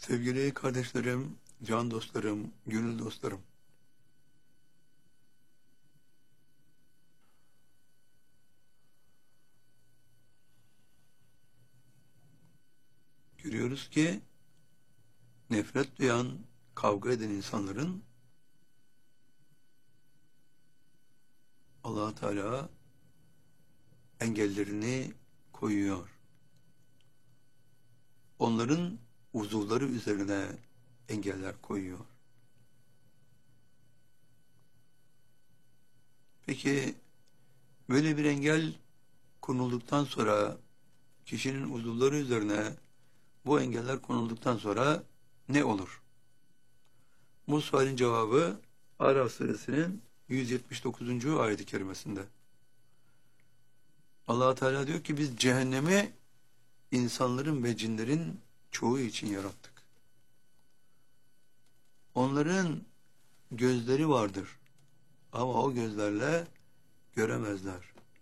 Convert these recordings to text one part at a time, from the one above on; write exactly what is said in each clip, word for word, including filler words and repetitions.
Sevgili kardeşlerim, can dostlarım, gönül dostlarım. Görüyoruz ki nefret duyan, kavga eden insanların Allah Teala engellerini koyuyor. Onların uzuvları üzerine engeller koyuyor. Peki böyle bir engel konulduktan sonra, kişinin uzuvları üzerine bu engeller konulduktan sonra ne olur? Bu sualin cevabı Araf suresinin yüz yetmiş dokuzuncu ayet-i kerimesinde. Allah Teala diyor ki biz cehennemi insanların ve cinlerin çoğu için yarattık. Onların gözleri vardır ama o gözlerle göremezler.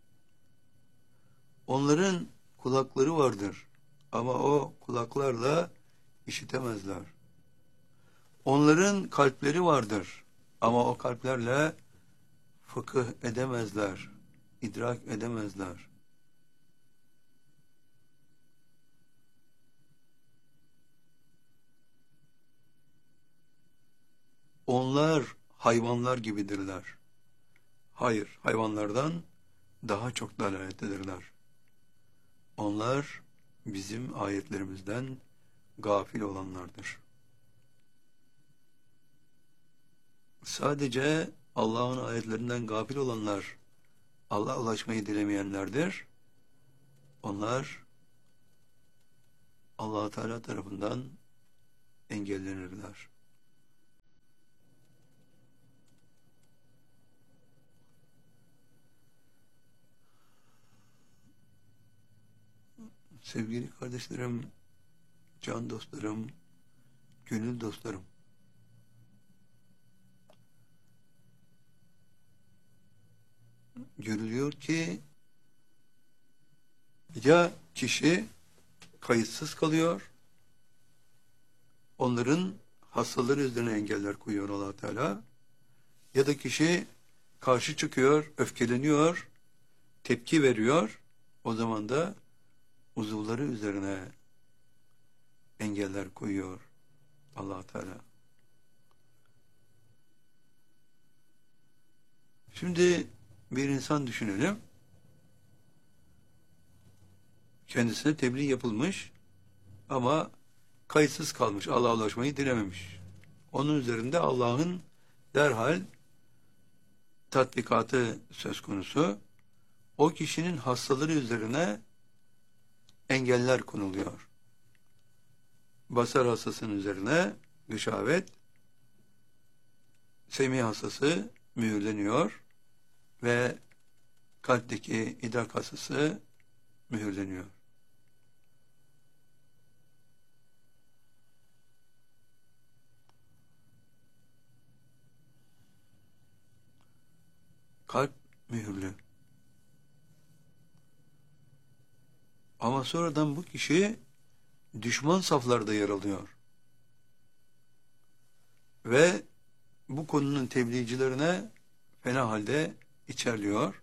Onların kulakları vardır ama o kulaklarla işitemezler. Onların kalpleri vardır ama o kalplerle fıkıh edemezler, idrak edemezler. Onlar hayvanlar gibidirler. Hayır, hayvanlardan daha çok dalalettedirler. Onlar bizim ayetlerimizden gafil olanlardır. Sadece Allah'ın ayetlerinden gafil olanlar, Allah'a ulaşmayı dilemeyenlerdir. Onlar Allah Teala tarafından engellenirler. Sevgili kardeşlerim, can dostlarım, gönül dostlarım. Görülüyor ki ya kişi kayıtsız kalıyor, onların hastaları üzerine engeller koyuyor Allah Teala, ya da kişi karşı çıkıyor, öfkeleniyor, tepki veriyor, o zaman da uzuvları üzerine engeller koyuyor Allah Teala. Şimdi bir insan düşünelim. Kendisine tebliğ yapılmış ama kayıtsız kalmış, Allah'a ulaşmayı dilememiş. Onun üzerinde Allah'ın derhal tatbikatı söz konusu. O kişinin hastaları üzerine engeller konuluyor. Basar hastasının üzerine gışavet, semih hastası mühürleniyor ve kalpteki idrak hastası mühürleniyor. Kalp mühürlü. Ama sonradan bu kişi düşman saflarda yer alıyor. Ve bu konunun tebliğcilerine fena halde içerliyor.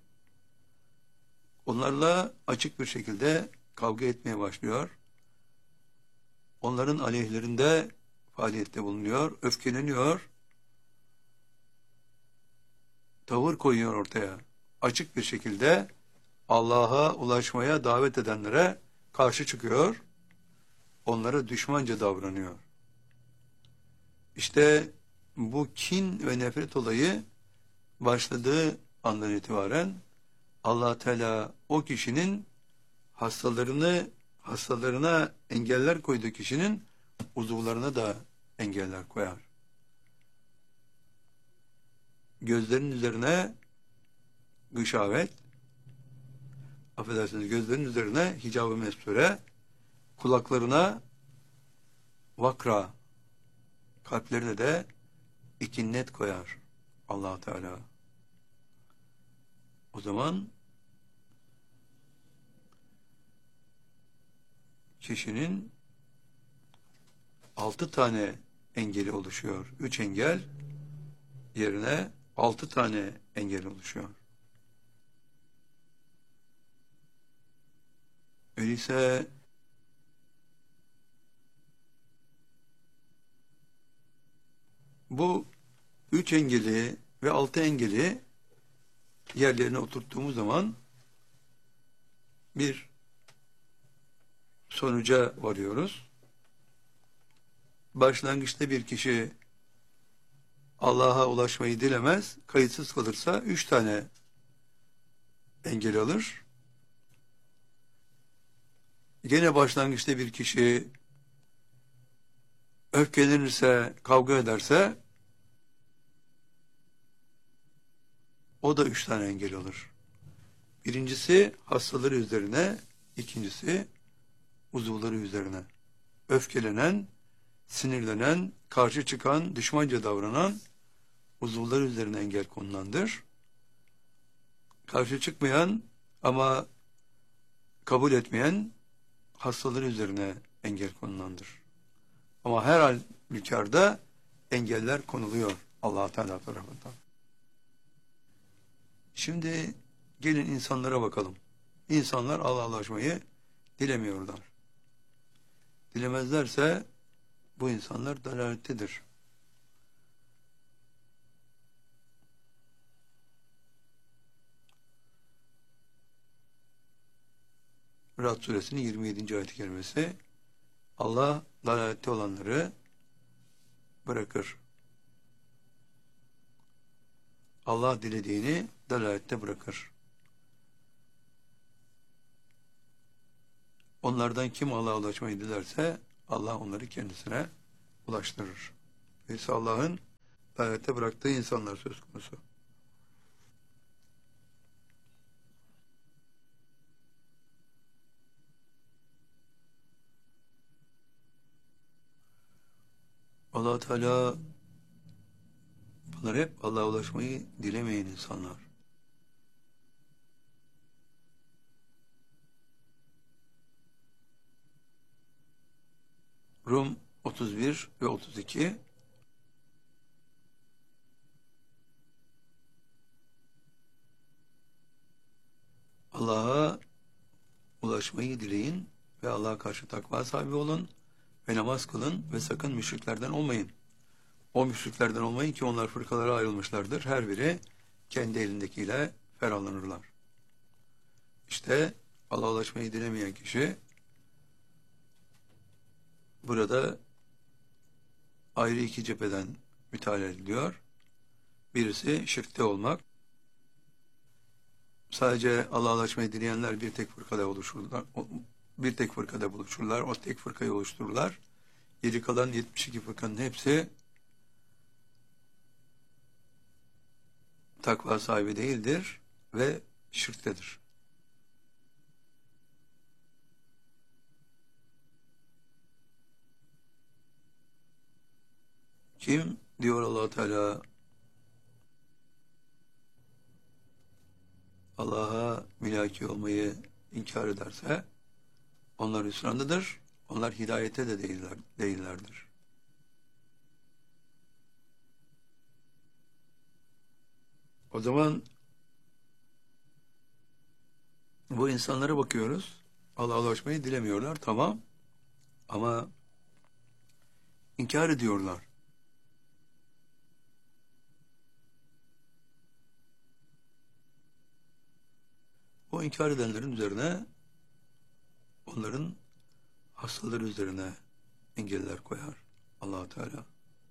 Onlarla açık bir şekilde kavga etmeye başlıyor. Onların aleyhlerinde faaliyette bulunuyor, öfkeleniyor, tavır koyuyor ortaya. Açık bir şekilde Allah'a ulaşmaya davet edenlere karşı çıkıyor, onlara düşmanca davranıyor. İşte bu kin ve nefret olayı başladığı andan itibaren Allah Teala o kişinin hastalarını hastalarına engeller koyduğu kişinin uzuvlarına da engeller koyar. Gözlerin üzerine gışavet, affedersiniz gözlerin üzerine hicab-ı mesture, kulaklarına vakra, kalplerine de ikinnet koyar Allah Teala. O zaman kişinin altı tane engeli oluşuyor. Üç engel yerine altı tane engel oluşuyor. Öyleyse bu üç engeli ve altı engeli yerlerine oturttuğumuz zaman bir sonuca varıyoruz. Başlangıçta bir kişi Allah'a ulaşmayı dilemez, kayıtsız kalırsa üç tane engel alır. Gene başlangıçta bir kişi öfkelenirse, kavga ederse o da üç tane engel alır. Birincisi hastaları üzerine, ikincisi uzuvları üzerine. Öfkelenen, sinirlenen, karşı çıkan, düşmanca davranan uzuvları üzerine engel konulandır. Karşı çıkmayan ama kabul etmeyen hastaları üzerine engel konulandır. Ama her halükarda engeller konuluyor Allah Teala tarafından. Şimdi gelin insanlara bakalım. İnsanlar Allah'a ulaşmayı dilemiyorlar. Dilemezlerse bu insanlar dalalettedir. Ra'd suresinin yirmi yedinci ayet-i kerimesi Allah dalalette olanları bırakır. Allah dilediğini dalalette bırakır. Onlardan kim Allah'a ulaşmayı dilerse Allah onları kendisine ulaştırır. Ve Allah'ın dalalette bıraktığı insanlar söz konusu. Allah Teala bunlar hep Allah'a ulaşmayı dilemeyen insanlar. Rum otuz bir ve otuz iki Allah'a ulaşmayı dileyin ve Allah'a karşı takva sahibi olun ve namaz kılın ve sakın müşriklerden olmayın. O müşriklerden olmayın ki onlar fırkalara ayrılmışlardır. Her biri kendi elindekiyle ferahlanırlar. İşte Allah'a ulaşmayı dilemeyen kişi burada ayrı iki cepheden müteala ediliyor. Birisi şirkte olmak. Sadece Allah'a ulaşmayı dileyenler bir tek fırkada oluşurlar. Bir tek fırkada buluşurlar. O tek fırkayı oluştururlar. Geri kalan yetmiş iki fırkanın hepsi takva sahibi değildir ve şirktedir. Kim diyor Allah Teala Allah'a mülaki olmayı inkar ederse onlar hüsrandadır. Onlar hidayete de değiller, değillerdir. O zaman bu insanlara bakıyoruz. Allah'a ulaşmayı dilemiyorlar. Tamam. Ama inkar ediyorlar. O inkar edenlerin üzerine onların hastaları üzerine engeller koyar Allah Teala.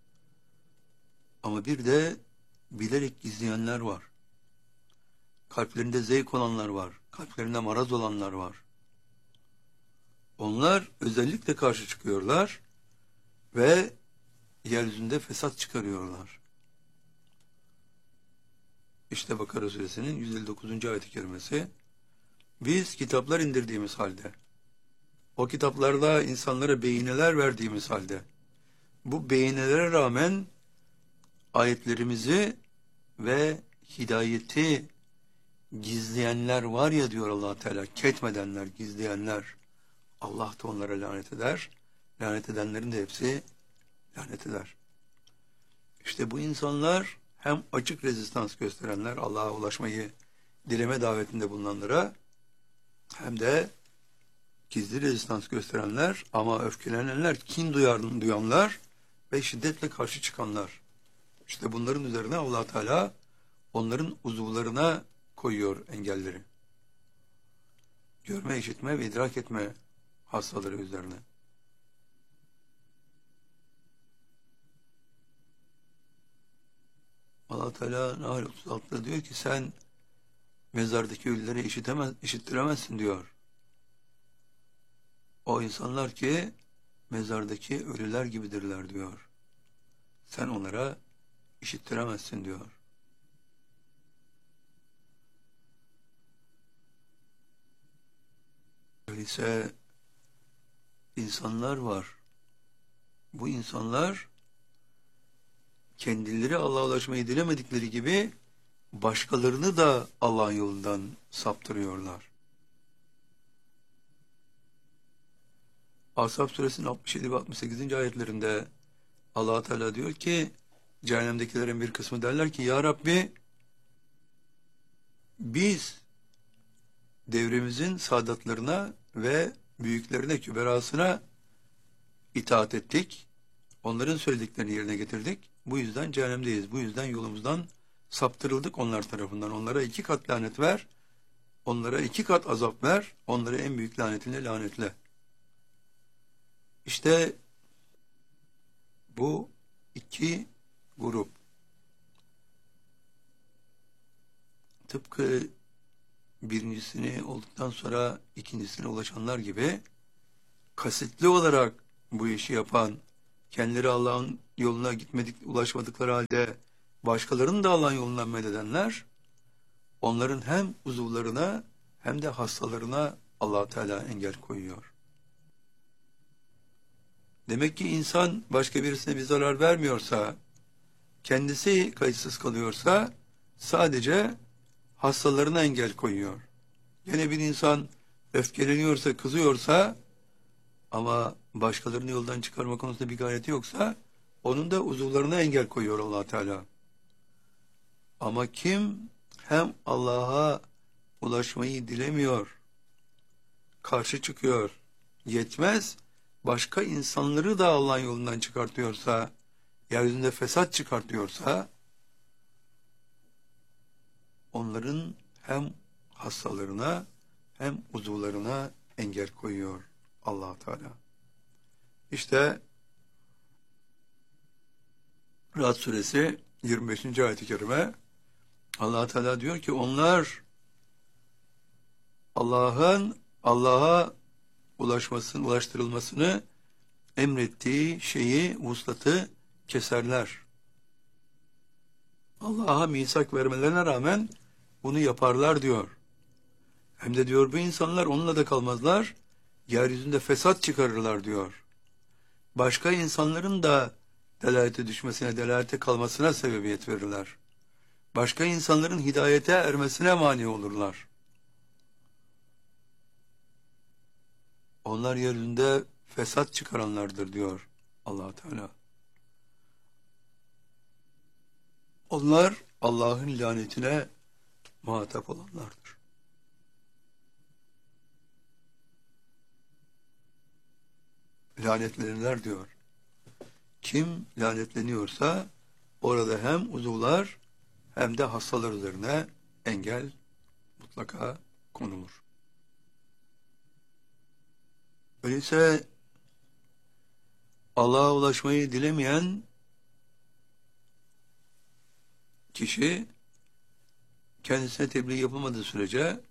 Ama bir de bilerek gizleyenler var. Kalplerinde zevk olanlar var. Kalplerinde maraz olanlar var. Onlar özellikle karşı çıkıyorlar ve yeryüzünde fesat çıkarıyorlar. İşte Bakara suresinin yüz elli dokuzuncu ayet-i kerimesi. Biz kitaplar indirdiğimiz halde, o kitaplarda insanlara beyineler verdiğimiz halde, bu beyinelere rağmen ayetlerimizi ve hidayeti gizleyenler var ya diyor Allah Teala, ketmedenler, gizleyenler, Allah da onlara lanet eder. Lanet edenlerin de hepsi lanet eder. İşte bu insanlar hem açık rezistans gösterenler, Allah'a ulaşmayı dileme davetinde bulunanlara, hem de gizli rezistans gösterenler ama öfkelenenler, kin duyar, duyanlar ve şiddetle karşı çıkanlar. İşte bunların üzerine Allah Teala onların uzuvlarına koyuyor engelleri. Görme, işitme ve idrak etme hastaları üzerine. Allah Teala Nahl otuz altıda diyor ki sen mezardaki ölüleri işitemez, işittiremezsin diyor. O insanlar ki mezardaki ölüler gibidirler diyor. Sen onlara işittiremezsin diyor. Öyleyse insanlar var. Bu insanlar kendileri Allah'a ulaşmayı dilemedikleri gibi başkalarını da Allah'ın yolundan saptırıyorlar. Ashab suresinin altmış yedi ve altmış sekizinci ayetlerinde Allah Teala diyor ki cehennemdekilerin bir kısmı derler ki ya Rabbi biz devremizin saadatlarına ve büyüklerine, küberasına itaat ettik. Onların söylediklerini yerine getirdik. Bu yüzden cehennemdeyiz. Bu yüzden yolumuzdan saptırıldık onlar tarafından. Onlara iki kat lanet ver. Onlara iki kat azap ver. Onları en büyük lanetinle lanetle. İşte bu iki grup tıpkı birincisini olduktan sonra ikincisine ulaşanlar gibi kasıtlı olarak bu işi yapan, kendileri Allah'ın yoluna gitmedik, ulaşmadıkları halde başkalarını da Allah'ın yolundan methedenler, onların hem uzuvlarına hem de hastalarına Allah Teala engel koyuyor. Demek ki insan başka birisine bir zarar vermiyorsa, kendisi kayıtsız kalıyorsa sadece hastalarına engel koyuyor. Yine bir insan öfkeleniyorsa, kızıyorsa ama başkalarını yoldan çıkarma konusunda bir gayreti yoksa onun da uzuvlarına engel koyuyor Allah Teala. Ama kim hem Allah'a ulaşmayı dilemiyor, karşı çıkıyor, yetmez, başka insanları da Allah'ın yolundan çıkartıyorsa, yeryüzünde fesat çıkartıyorsa, onların hem hastalarına hem uzuvlarına engel koyuyor Allah Teala. İşte Ra'd suresi yirmi beşinci ayet-i kerime Allah Teala diyor ki onlar Allah'ın Allah'a ulaşmasını, ulaştırılmasını emrettiği şeyi, vuslatı keserler. Allah'a misak vermelerine rağmen bunu yaparlar diyor. Hem de diyor bu insanlar onunla da kalmazlar, yeryüzünde fesat çıkarırlar diyor. Başka insanların da delalete düşmesine, delalete kalmasına sebebiyet verirler. Başka insanların hidayete ermesine mani olurlar. Onlar yeryüzünde fesat çıkaranlardır diyor Allah Teala. Onlar Allah'ın lanetine muhatap olanlardır. Lanetlenirler diyor. Kim lanetleniyorsa orada hem uzuvlar hem de hastalar üzerine engel mutlaka konulur. Öyleyse Allah'a ulaşmayı dilemeyen kişi kendisine tebliğ yapılmadığı sürece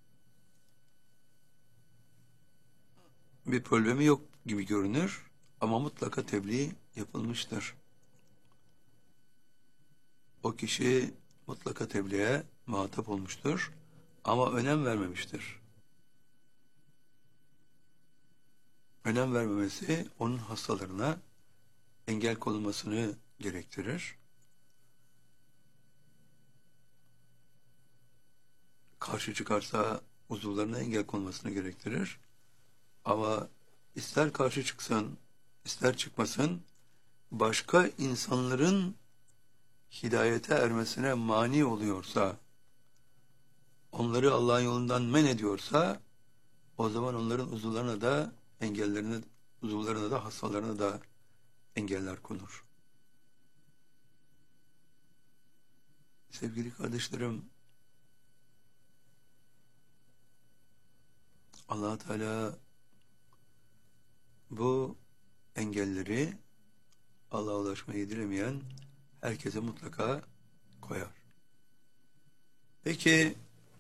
bir problemi yok gibi görünür ama mutlaka tebliğ yapılmıştır. O kişi mutlaka tebliğe muhatap olmuştur ama önem vermemiştir. Önem vermemesi onun hastalarına engel konulmasını gerektirir. Karşı çıkarsa uzuvlarına engel konulmasını gerektirir. Ama ister karşı çıksın, ister çıkmasın, başka insanların hidayete ermesine mani oluyorsa, onları Allah'ın yolundan men ediyorsa, o zaman onların uzuvlarına da engellerine, uzuvlarına da hastalarına da engeller konur. Sevgili kardeşlerim, Allah Teala bu engelleri Allah'a ulaşmayı dilemeyen herkese mutlaka koyar. Peki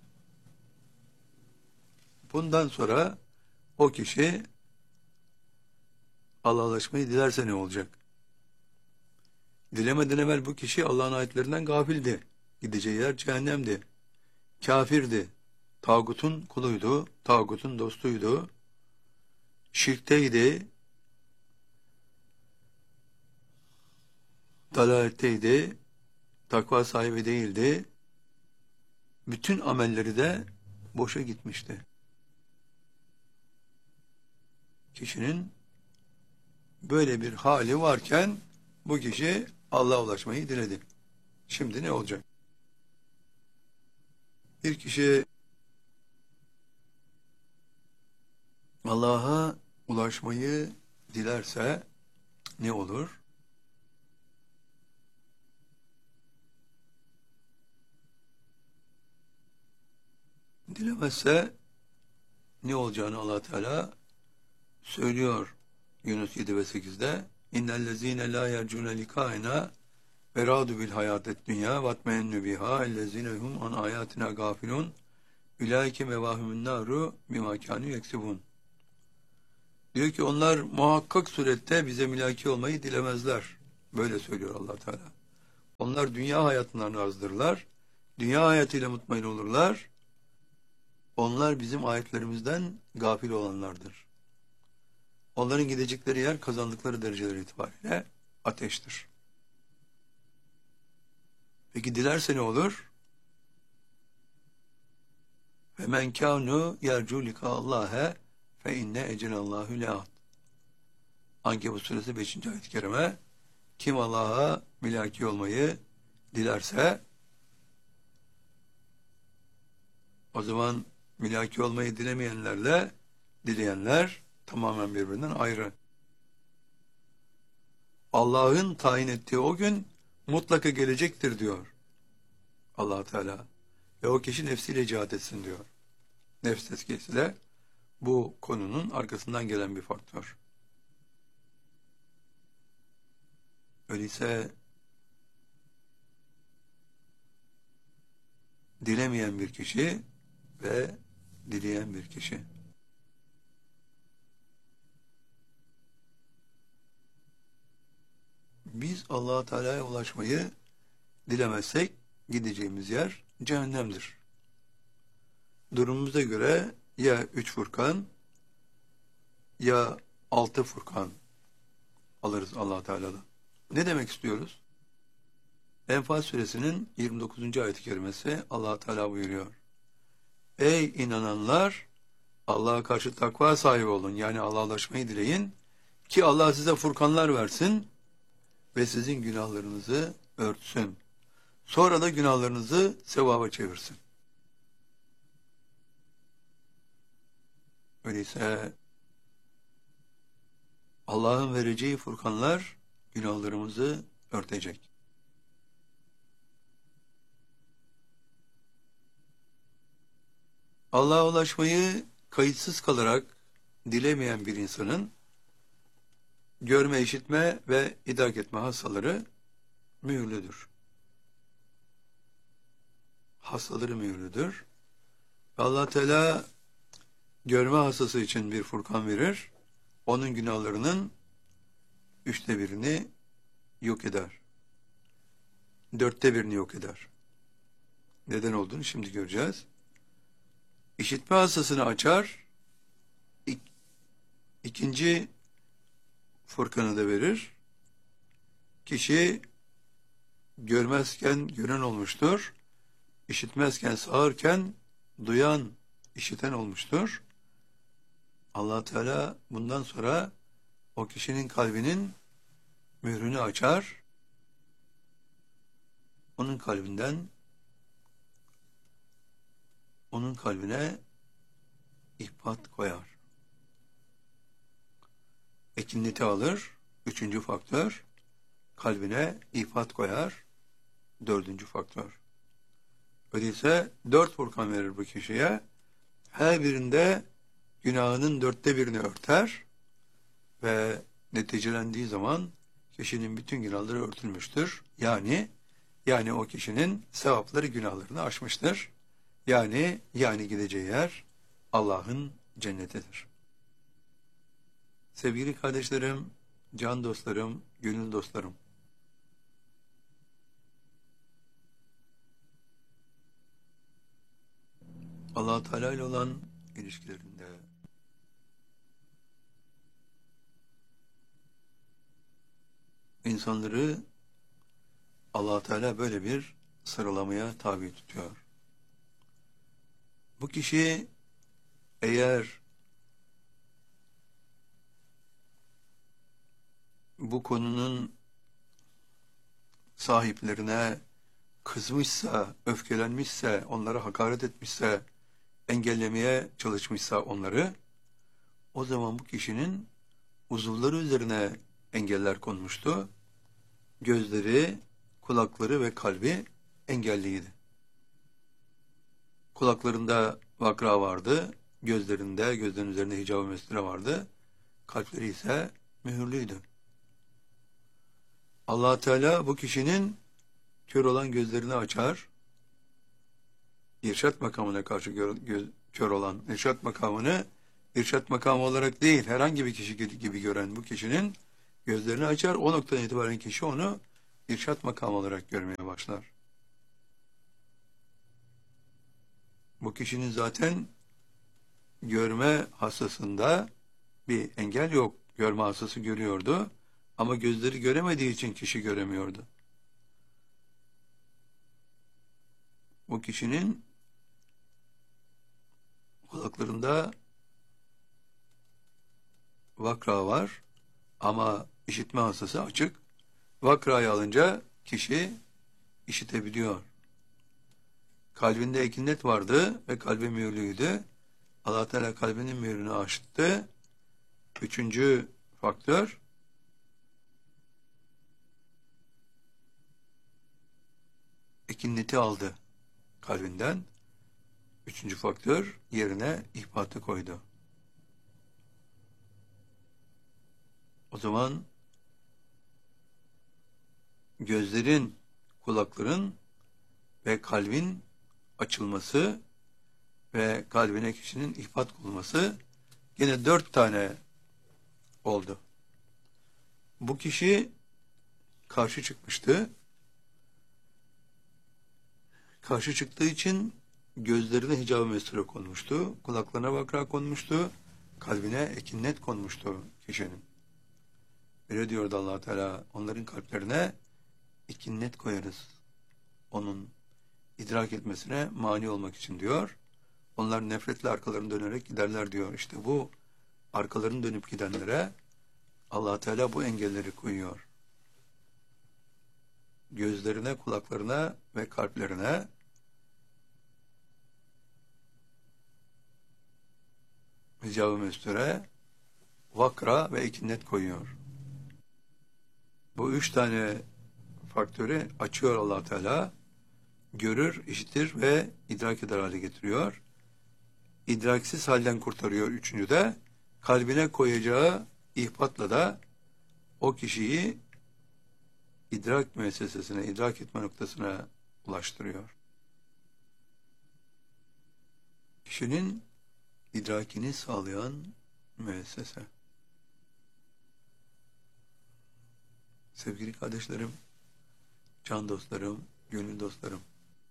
bundan sonra o kişi Allah'a ulaşmayı dilerse ne olacak? Dilemeden evvel bu kişi Allah'ın ayetlerinden gafildi. Gideceği yer cehennemdi. Kafirdi. Tağutun kuluydu. Tağutun dostuydu. Şirkteydi. Dalaletteydi. Takva sahibi değildi. Bütün amelleri de boşa gitmişti. Kişinin böyle bir hali varken bu kişi Allah'a ulaşmayı diledi. Şimdi ne olacak? Bir kişi Allah'a ulaşmayı dilerse ne olur? Dilemezse ne olacağını Allah Teala söylüyor Yunus yedi ve sekizde. İnnellezîne lâ yercûne likâina ve râdu bil hayâtet dünyâ vatmennü bihâ ellezîne hum an âyâtina gâfilûn ülâike mevâhumün nâru bimâ kânû yeksibûn. Diyor ki onlar muhakkak surette bize mülaki olmayı dilemezler. Böyle söylüyor Allah Teala. Onlar dünya hayatından razdırlar. Dünya hayatıyla mutmain olurlar. Onlar bizim ayetlerimizden gafil olanlardır. Onların gidecekleri yer kazandıkları dereceler itibariyle ateştir. Peki dilerse ne olur? Ve men kânu yercu likâllâhe fe inne ecelallâhu le'at. Ankebut suresi beşinci ayet-i kerime. Kim Allah'a mülaki olmayı dilerse o zaman mülaki olmayı dilemeyenlerle dileyenler tamamen birbirinden ayrı. Allah'ın tayin ettiği o gün mutlaka gelecektir diyor Allah Teala. Ve o kişi nefsiyle cihad etsin diyor. Nefs tezkiyesi de bu konunun arkasından gelen bir faktör. Öyleyse dilemeyen bir kişi ve dileyen bir kişi. Biz Allah Teala'ya ulaşmayı dilemezsek gideceğimiz yer cehennemdir. Durumumuza göre ya üç Furkan ya altı Furkan alırız Allah Teala'dan. Ne demek istiyoruz? Enfal suresinin yirmi dokuzuncu ayet-i kerimesi Allah Teala buyuruyor. Ey inananlar, Allah'a karşı takva sahibi olun. Yani Allah'a ulaşmayı dileyin ki Allah size furkanlar versin ve sizin günahlarınızı örtsün. Sonra da günahlarınızı sevaba çevirsin. Öyleyse Allah'ın vereceği furkanlar günahlarımızı örtecek. Allah'a ulaşmayı kayıtsız kalarak dilemeyen bir insanın görme, işitme ve idrak etme hastaları mühürlüdür. Hastaları mühürlüdür. Allah Teala görme hastası için bir furkan verir. Onun günahlarının üçte birini yok eder. Dörtte birini yok eder. Neden olduğunu şimdi göreceğiz. İşitme hastasını açar. İk, ikinci furkanı da verir. Kişi görmezken gören olmuştur. İşitmezken sağırken duyan, işiten olmuştur. Allah Teala bundan sonra o kişinin kalbinin mührünü açar, onun kalbinden onun kalbine ihbat koyar. Ekinleti alır, üçüncü faktör, kalbine ihbat koyar, dördüncü faktör. Öyleyse dört Furkan verir bu kişiye, her birinde günahının dörtte birini örter ve neticelendiği zaman kişinin bütün günahları örtülmüştür. Yani yani o kişinin sevapları günahlarını aşmıştır. Yani yani gideceği yer Allah'ın cennetidir. Sevgili kardeşlerim, can dostlarım, gönül dostlarım. Allah Teala ile olan ilişkilerinde insanları Allah Teala böyle bir sıralamaya tabi tutuyor. Bu kişi eğer bu konunun sahiplerine kızmışsa, öfkelenmişse, onlara hakaret etmişse, engellemeye çalışmışsa onları, o zaman bu kişinin uzuvları üzerine engeller konmuştu. Gözleri, kulakları ve kalbi engelliydi. Kulaklarında vakra vardı, gözlerinde, gözlerin üzerinde hicab-ı mesture vardı, kalpleri ise mühürlüydü. Allah Teala bu kişinin kör olan gözlerini açar, irşat makamına karşı gö göz kör olan, irşat makamını irşat makamı olarak değil, herhangi bir kişi gibi gören bu kişinin gözlerini açar, o noktadan itibaren kişi onu irşat makamı olarak görmeye başlar. Bu kişinin zaten görme hastasında bir engel yok. Görme hastası görüyordu ama gözleri göremediği için kişi göremiyordu. Bu kişinin kulaklarında vakra var ama işitme hastası açık. Vakrayı alınca kişi işitebiliyor. Kalbinde ekinnet vardı ve kalbi mühürlüydü. Allah Teala kalbinin mühürünü açtı. Üçüncü faktör, ekinneti aldı kalbinden. Üçüncü faktör yerine ihbatı koydu. O zaman gözlerin, kulakların ve kalbin açılması ve kalbine kişinin ihbat olması yine dört tane oldu. Bu kişi karşı çıkmıştı. Karşı çıktığı için gözlerine hicab-ı mesture konmuştu, kulaklarına vakra konmuştu, kalbine ekinnet konmuştu kişinin. Öyle diyordu Allah Teala, onların kalplerine ekinnet koyarız. Onun idrak etmesine mani olmak için diyor. Onlar nefretle arkalarını dönerek giderler diyor. İşte bu arkalarını dönüp gidenlere Allah Teala bu engelleri koyuyor. Gözlerine, kulaklarına ve kalplerine hicab-ı mesture, vakra ve ekinnet koyuyor. Bu üç tane faktörü açıyor Allah Teala. Görür, işitir ve idrak eder hale getiriyor. İdraksiz halden kurtarıyor üçüncü de. Kalbine koyacağı ihbatla da o kişiyi idrak müessesesine, idrak etme noktasına ulaştırıyor. Kişinin idrakini sağlayan müessese. Sevgili kardeşlerim, can dostlarım, gönül dostlarım.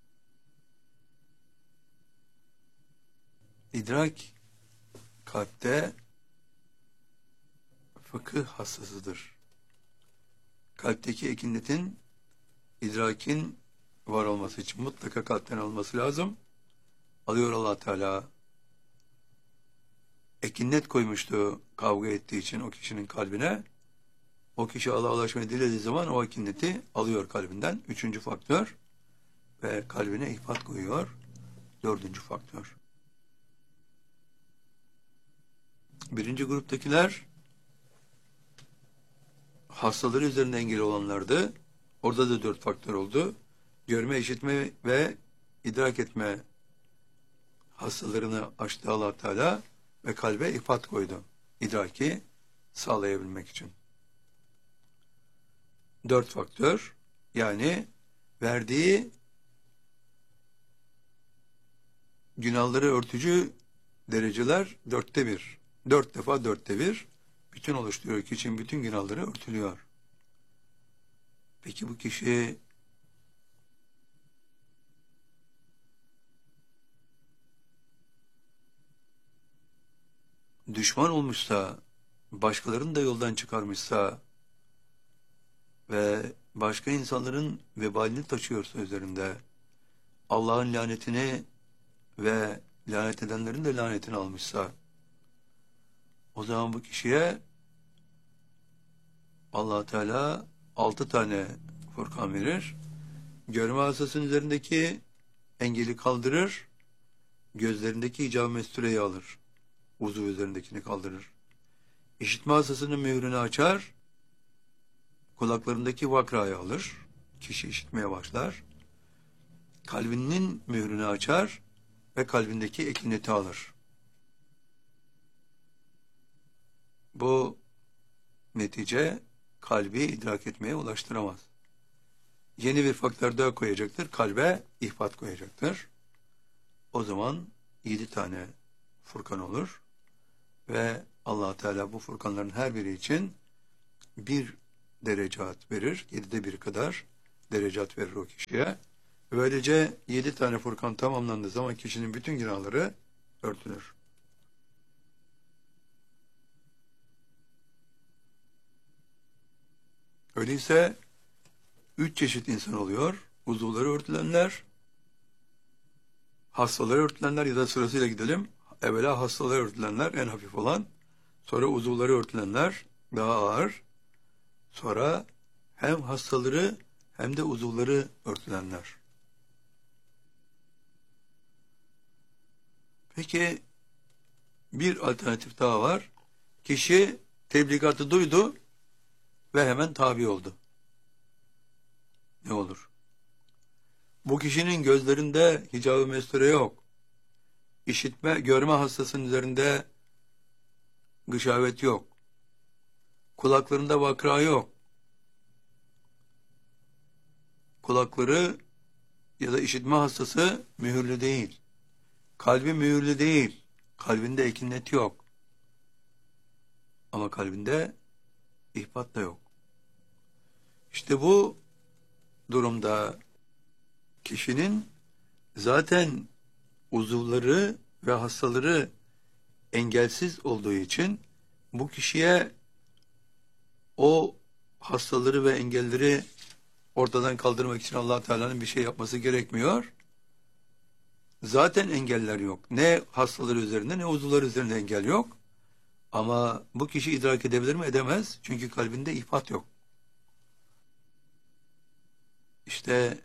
İdrak kalpte fıkıh hassasıdır. Kalpteki ekinnetin, idrakin var olması için mutlaka kalpten olması lazım. Alıyor Allah Teala. Ekinnet koymuştu kavga ettiği için o kişinin kalbine. O kişi Allah'a ulaşmayı dilediği zaman o hakimiyeti alıyor kalbinden. Üçüncü faktör. Ve kalbine ihbat koyuyor. Dördüncü faktör. Birinci gruptakiler hastaları üzerinde engel olanlardı. Orada da dört faktör oldu. Görme, işitme ve idrak etme hastalarını açtı Allah Teala ve kalbe ihbat koydu. İdraki sağlayabilmek için. Dört faktör, yani verdiği günahları örtücü dereceler dörtte bir. Dört defa dörtte bir. Bütün oluşturuyor. Kişinin bütün günahları örtülüyor. Peki bu kişi düşman olmuşsa, başkalarını da yoldan çıkarmışsa ve başka insanların vebalini taşıyorsa üzerinde, Allah'ın lanetini ve lanet edenlerin de lanetini almışsa, o zaman bu kişiye Allah Teala altı tane Furkan verir. Görme hastasının üzerindeki engeli kaldırır. Gözlerindeki icab-ı mestureyi alır. Uzuv üzerindekini kaldırır. İşitme hastasının mührünü açar. Kulaklarındaki vakrayı alır. Kişi işitmeye başlar. Kalbinin mührünü açar ve kalbindeki ekineti alır. Bu netice kalbi idrak etmeye ulaştıramaz. Yeni bir faktör daha koyacaktır. Kalbe ihbat koyacaktır. O zaman yedi tane Furkan olur ve Allah Teala bu Furkanların her biri için bir derecat verir. Yedide bir kadar derecat verir o kişiye. Böylece yedi tane Furkan tamamlandığı zaman kişinin bütün günahları örtülür. Öyleyse üç çeşit insan oluyor. Uzuvları örtülenler, hastaları örtülenler ya da sırasıyla gidelim. Evvela hastaları örtülenler en hafif olan, sonra uzuvları örtülenler daha ağır, sonra hem hastaları hem de uzuvları örtülenler. Peki bir alternatif daha var. Kişi tebligatı duydu ve hemen tabi oldu. Ne olur? Bu kişinin gözlerinde hicab-ı mesture yok. İşitme, görme hastasının üzerinde gışavet yok. Kulaklarında vakra yok. Kulakları ya da işitme hastası mühürlü değil. Kalbi mühürlü değil. Kalbinde ekinnet yok. Ama kalbinde ihbat da yok. İşte bu durumda kişinin zaten uzuvları ve hastaları engelsiz olduğu için bu kişiye o hastaları ve engelleri ortadan kaldırmak için Allah Teala'nın bir şey yapması gerekmiyor. Zaten engeller yok. Ne hastaları üzerinde ne uzuvları üzerinde engel yok. Ama bu kişi idrak edebilir mi? Edemez. Çünkü kalbinde ihbat yok. İşte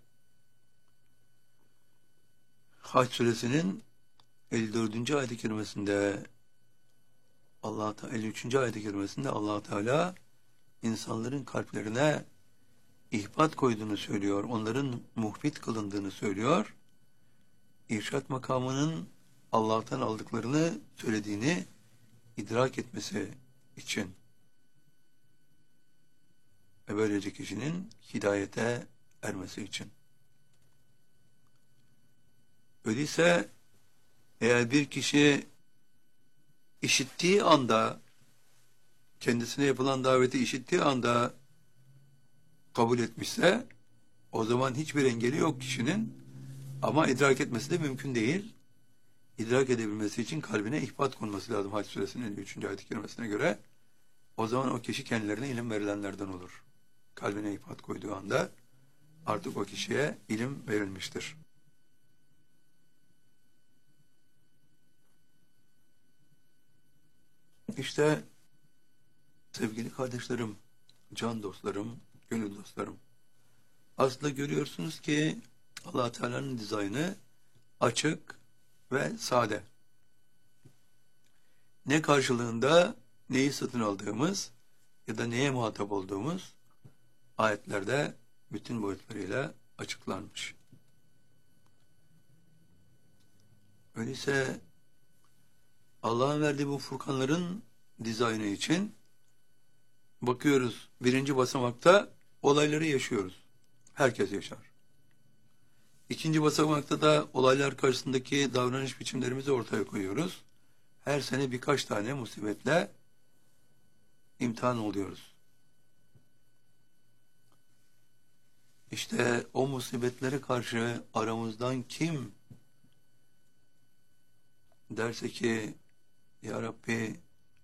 Hac suresinin elli dördüncü ayet-i kerimesinde Allah elli üçüncü ayet-i kerimesinde Allah Teala insanların kalplerine ihbat koyduğunu söylüyor. Onların muhbit kılındığını söylüyor. İrşad makamının Allah'tan aldıklarını söylediğini idrak etmesi için. Ve böylece kişinin hidayete ermesi için. Öyleyse eğer bir kişi işittiği anda, kendisine yapılan daveti işittiği anda kabul etmişse, o zaman hiçbir engeli yok kişinin, ama idrak etmesi de mümkün değil. İdrak edebilmesi için kalbine ihbat konması lazım Hac suresinin elli üçüncü ayet-i kerimesine göre. O zaman o kişi kendilerine ilim verilenlerden olur. Kalbine ihbat koyduğu anda artık o kişiye ilim verilmiştir. İşte sevgili kardeşlerim, can dostlarım, gönül dostlarım. Aslında görüyorsunuz ki Allah Teala'nın dizaynı açık ve sade. Ne karşılığında neyi satın aldığımız ya da neye muhatap olduğumuz ayetlerde bütün boyutlarıyla açıklanmış. Öyleyse Allah'ın verdiği bu furkanların dizaynı için bakıyoruz, birinci basamakta olayları yaşıyoruz. Herkes yaşar. İkinci basamakta da olaylar karşısındaki davranış biçimlerimizi ortaya koyuyoruz. Her sene birkaç tane musibetle imtihan oluyoruz. İşte o musibetlere karşı aramızdan kim derse ki Ya Rabbi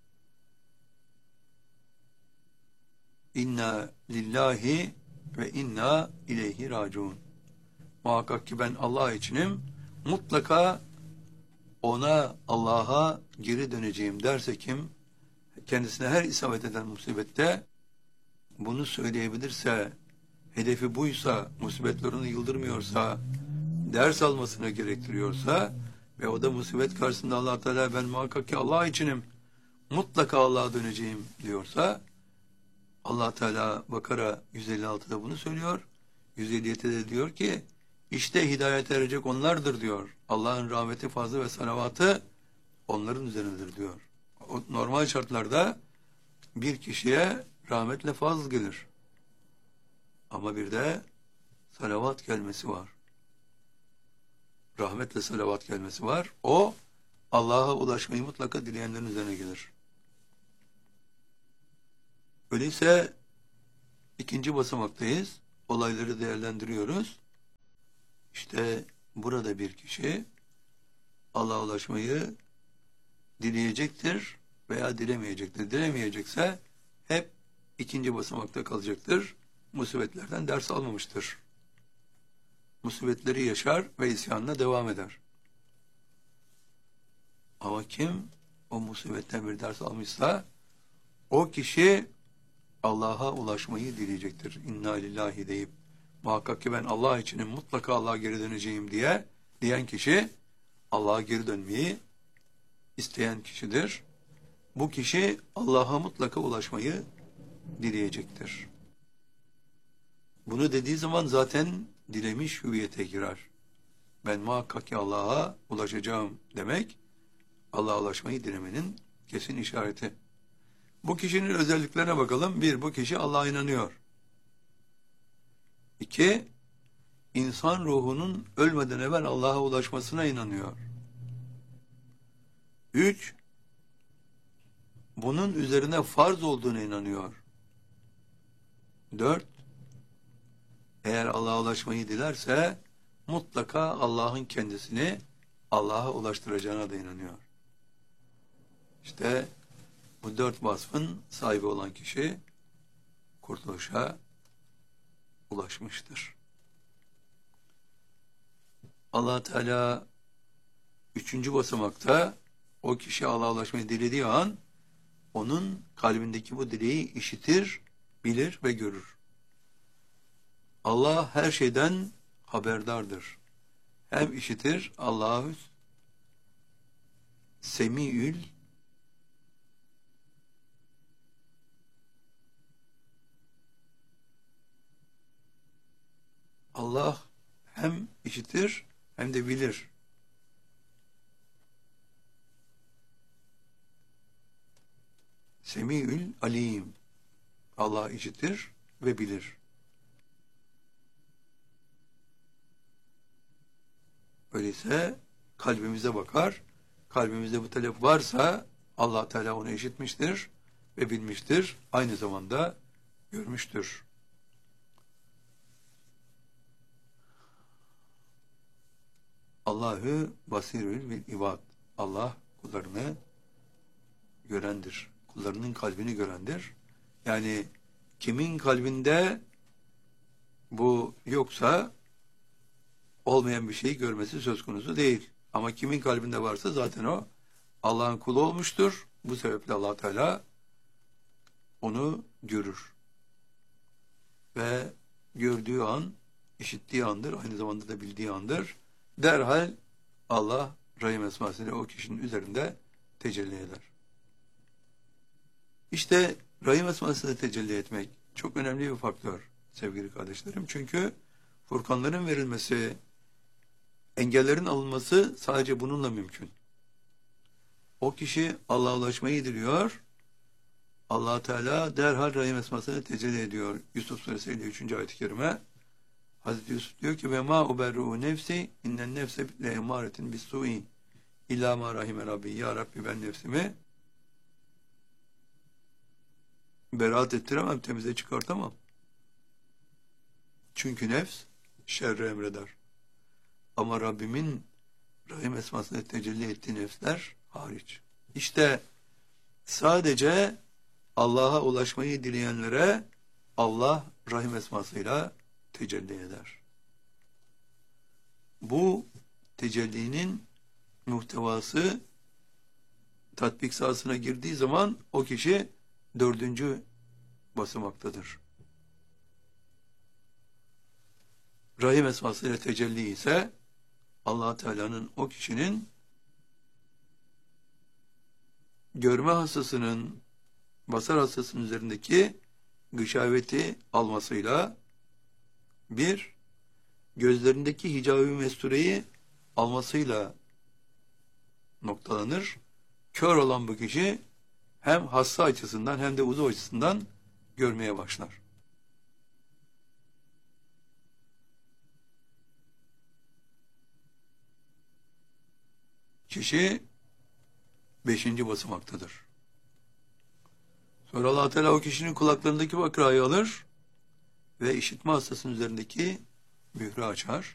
inna lillahi ve inna ileyhi raciun. Muhakkak ki ben Allah içinim, mutlaka ona, Allah'a geri döneceğim derse kim, kendisine her isabet eden musibette bunu söyleyebilirse, hedefi buysa, musibetlerini yıldırmıyorsa, ders almasına gerektiriyorsa ve o da musibet karşısında Allah Teala ben muhakkak ki Allah içinim, mutlaka Allah'a döneceğim diyorsa, Allah Teala Bakara yüz elli altıda bunu söylüyor. yüz elli yedide de diyor ki işte hidayete erecek onlardır diyor. Allah'ın rahmeti, fazlı ve salavatı onların üzerindedir diyor. O, normal şartlarda bir kişiye rahmetle fazl gelir. Ama bir de salavat gelmesi var. Rahmetle salavat gelmesi var. O Allah'a ulaşmayı mutlaka dileyenlerin üzerine gelir. Öyleyse ikinci basamaktayız. Olayları değerlendiriyoruz. İşte burada bir kişi Allah'a ulaşmayı dileyecektir veya dilemeyecektir. Dilemeyecekse hep ikinci basamakta kalacaktır. Musibetlerden ders almamıştır. Musibetleri yaşar ve isyanına devam eder. Ama kim o musibetten bir ders almışsa o kişi Allah'a ulaşmayı dileyecektir. İnna lillahi deyip muhakkak ki ben Allah içinim, mutlaka Allah'a geri döneceğim diye diyen kişi Allah'a geri dönmeyi isteyen kişidir. Bu kişi Allah'a mutlaka ulaşmayı dileyecektir. Bunu dediği zaman zaten dilemiş hüviyete girer. Ben muhakkak ki Allah'a ulaşacağım demek, Allah'a ulaşmayı dilemenin kesin işareti. Bu kişinin özelliklerine bakalım. Bir, bu kişi Allah'a inanıyor. İki, insan ruhunun ölmeden evvel Allah'a ulaşmasına inanıyor. Üç, bunun üzerine farz olduğuna inanıyor. Dört, eğer Allah'a ulaşmayı dilerse mutlaka Allah'ın kendisini Allah'a ulaştıracağına da inanıyor. İşte bu dört vasfın sahibi olan kişi kurtuluşa ulaşmıştır. Allah Teala üçüncü basamakta o kişi Allah'a ulaşmayı dilediği an onun kalbindeki bu dileği işitir, bilir ve görür. Allah her şeyden haberdardır. Hem işitir, Allahü Semiül Allah hem işitir hem de bilir. Semiül alim. Allah işitir ve bilir. Öyleyse kalbimize bakar. Kalbimizde bu talep varsa Allah Teala onu işitmiştir ve bilmiştir. Aynı zamanda görmüştür. Allahü basirül bil ibad. Allah kullarını görendir. Kullarının kalbini görendir. Yani kimin kalbinde bu yoksa olmayan bir şeyi görmesi söz konusu değil. Ama kimin kalbinde varsa zaten o Allah'ın kulu olmuştur. Bu sebeple Allah Teala onu görür. ve gördüğü an, işittiği andır, aynı zamanda da bildiği andır. Derhal Allah Rahim esmasıyla o kişinin üzerinde tecelli eder. İşte Rahim esmasıyla tecelli etmek çok önemli bir faktör sevgili kardeşlerim. Çünkü Furkanların verilmesi, engellerin alınması sadece bununla mümkün. O kişi Allah'a ulaşmayı diliyor. Allah Teala derhal Rahim esmasıyla tecelli ediyor. Yusuf Suresi elli üçüncü ayet-i kerime. Hazreti Yusuf diyor ki ve ma uberru nefsi innen nefse le emaretin bis-su'i illa ma rahime rabbi. Ya Rabbi, ben nefsimi beraat ettiremem, temize çıkartamam. Çünkü nefs şerri emreder. Ama Rabbimin Rahim esmasıyla tecelli ettiği nefsler hariç. İşte sadece Allah'a ulaşmayı dileyenlere Allah Rahim esmasıyla tecelli eder. Bu tecellinin muhtevası tatbik sahasına girdiği zaman o kişi dördüncü basamaktadır. Rahim esmasıyla tecelli ise Allah Teala'nın o kişinin görme hastasının, basar hastasının üzerindeki gışaveti almasıyla, bir, gözlerindeki hicab-ı mestureyi almasıyla noktalanır. Kör olan bu kişi hem hassa açısından hem de uzuv açısından görmeye başlar. Kişi beşinci basamaktadır. Sonra Allah Teala o kişinin kulaklarındaki bakrayı alır ve işitme hastasının üzerindeki mührü açar.